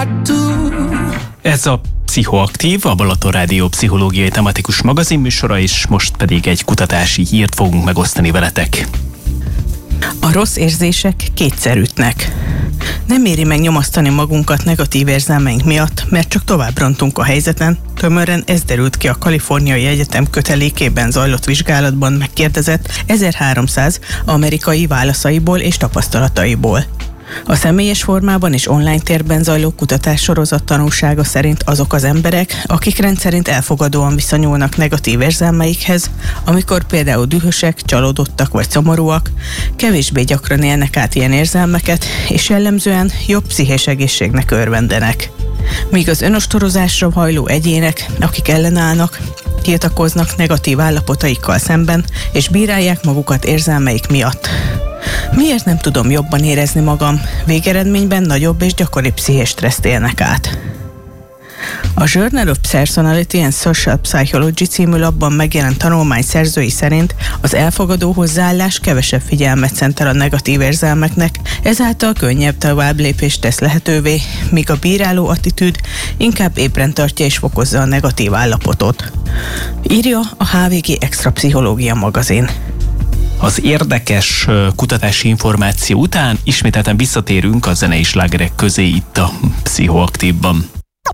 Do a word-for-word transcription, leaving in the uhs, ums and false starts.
Ez a Pszichoaktív, a Balaton Rádió pszichológiai tematikus magazinműsora, és most pedig egy kutatási hírt fogunk megosztani veletek. A rossz érzések kétszer ütnek. Nem éri meg nyomasztani magunkat negatív érzelmeink miatt, mert csak tovább rontunk a helyzeten. Tömören ez derült ki a Kaliforniai Egyetem kötelékében zajlott vizsgálatban megkérdezett ezerháromszáz amerikai válaszaiból és tapasztalataiból. A személyes formában és online térben zajló kutatássorozat tanulsága szerint azok az emberek, akik rendszerint elfogadóan viszonyulnak negatív érzelmeikhez, amikor például dühösek, csalódottak vagy szomorúak, kevésbé gyakran élnek át ilyen érzelmeket, és jellemzően jobb pszichés egészségnek örvendenek. Míg az önostorozásra hajló egyének, akik ellenállnak, tiltakoznak negatív állapotaikkal szemben, és bírálják magukat érzelmeik miatt. Miért nem tudom jobban érezni magam? Végeredményben nagyobb és gyakoribb pszichés stresszt élnek át. A Journal of Personality and Social Psychology című labban megjelent tanulmány szerzői szerint az elfogadó hozzáállás kevesebb figyelmet szentel a negatív érzelmeknek, ezáltal könnyebb továbblépést tesz lehetővé, míg a bíráló attitűd inkább ébren tartja és fokozza a negatív állapotot. Írja a há vé gé Extra Pszichológia magazin. Az érdekes kutatási információ után ismételten visszatérünk a zenei slágerek közé itt a Pszichoaktívban.